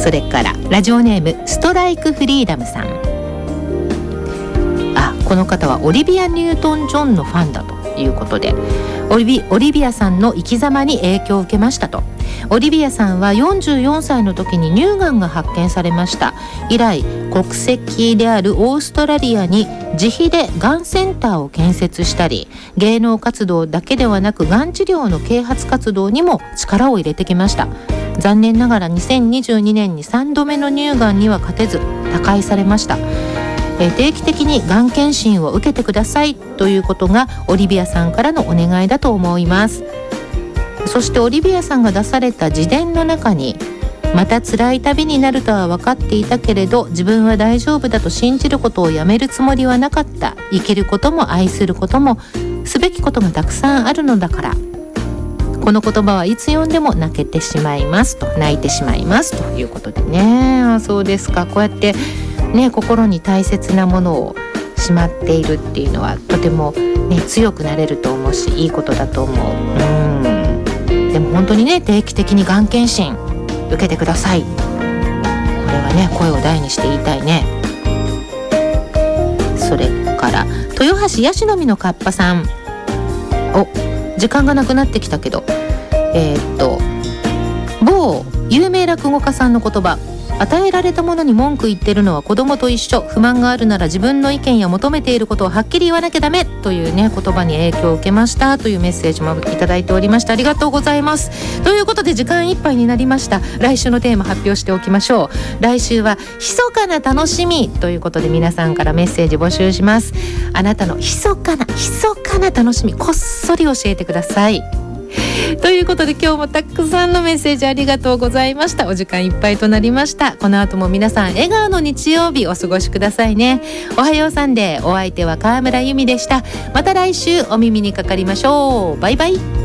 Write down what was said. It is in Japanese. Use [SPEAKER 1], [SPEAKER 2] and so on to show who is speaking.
[SPEAKER 1] それからラジオネームストライクフリーダムさん。この方はオリビア・ニュートン・ジョンのファンだということで、オリビアさんの生き様に影響を受けましたと。オリビアさんは44歳の時に乳がんが発見されました。以来国籍であるオーストラリアに自費でがんセンターを建設したり、芸能活動だけではなくがん治療の啓発活動にも力を入れてきました。残念ながら2022年に3度目の乳がんには勝てず他界されました。定期的にがん検診を受けてくださいということがオリビアさんからのお願いだと思います。そしてオリビアさんが出された自伝の中に、また辛い旅になるとは分かっていたけれど自分は大丈夫だと信じることをやめるつもりはなかった。生きることも愛することもすべきことがたくさんあるのだから、この言葉はいつ読んでも泣いてしまいますということでね。そうですか。こうやってね、心に大切なものをしまっているっていうのはとても、ね、強くなれると思うし、いいことだと思う。でも本当にね、定期的にがん検診受けてください。これはね、声を大にして言いたいね。それから豊橋ヤシの実のカッパさん。時間がなくなってきたけど、某有名落語家さんの言葉、与えられたものに文句言ってるのは子供と一緒。不満があるなら自分の意見や求めていることをはっきり言わなきゃダメというね、言葉に影響を受けましたというメッセージもいただいておりました。ありがとうございます。ということで時間いっぱいになりました。来週のテーマ発表しておきましょう。来週は密かな楽しみということで皆さんからメッセージ募集します。あなたの密かな楽しみ、こっそり教えてください。ということで今日もたくさんのメッセージありがとうございました。お時間いっぱいとなりました。この後も皆さん笑顔の日曜日お過ごしくださいね。おはようサンデー、お相手は川村由美でした。また来週お耳にかかりましょう。バイバイ。